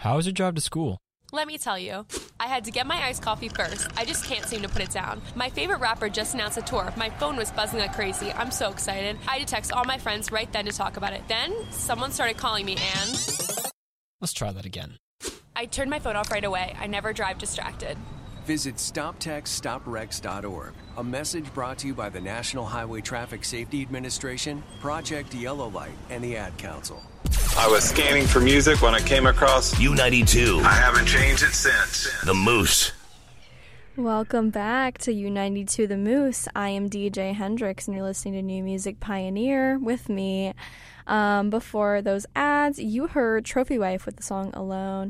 How was your drive to school? Let me tell you, I had to get my iced coffee first. I just can't seem to put it down. My favorite rapper just announced a tour. My phone was buzzing like crazy. I'm so excited. I had to text all my friends right then to talk about it. Then, someone started calling me and... Let's try that again. I turned my phone off right away. I never drive distracted. Visit StopTextStopWrecks.org. A message brought to you by the National Highway Traffic Safety Administration, Project Yellow Light, and the Ad Council. I was scanning for music when I came across U92. I haven't changed it since. The Moose. Welcome back to U92 The Moose. I am DJ Hendrix, and you're listening to New Music Pioneer with me. Before those ads, you heard Trophy Wife with the song Alone.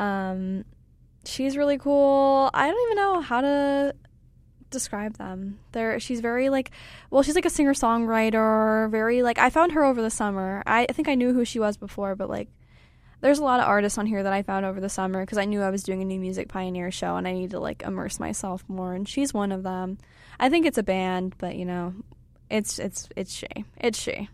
She's really cool. I don't even know how to describe them. She's very she's like a singer-songwriter, very I found her over the summer. I think I knew who she was before, but there's a lot of artists on here that I found over the summer because I knew I was doing a New Music Pioneer show and I need to immerse myself more, and she's one of them. I think it's a band, but it's she. It's she.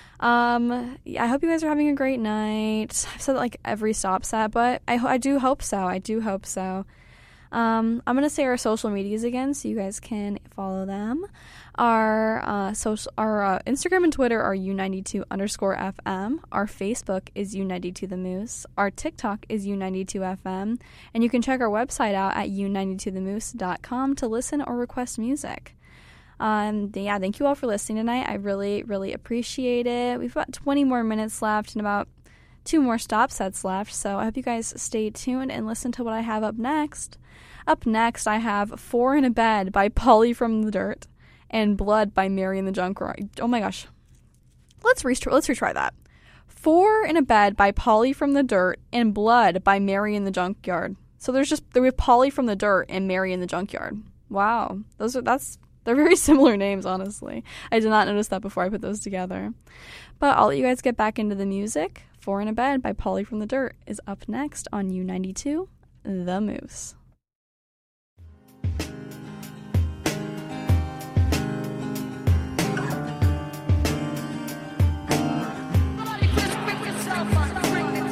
I hope you guys are having a great night. I've said that every stop set, but I do hope so. I do hope so. I'm going to say our social medias again so you guys can follow them. Our Instagram and Twitter are U92_FM. Our Facebook is U92 The Moose. Our TikTok is U92FM. And you can check our website out at U92themoose.com to listen or request music. Thank you all for listening tonight. I really, really appreciate it. We've got 20 more minutes left and about 2 more stop sets left, so I hope you guys stay tuned and listen to what I have up next. Up next, I have 4 in a Bed by Polly from the Dirt and Blood by Mary in the Junkyard. Oh my gosh. Let's retry that. 4 in a Bed by Polly from the Dirt and Blood by Mary in the Junkyard. So we have Polly from the Dirt and Mary in the Junkyard. Wow. They're very similar names, honestly. I did not notice that before I put those together. But I'll let you guys get back into the music. 4 in a Bed by Polly from the Dirt is up next on U92, The Moose.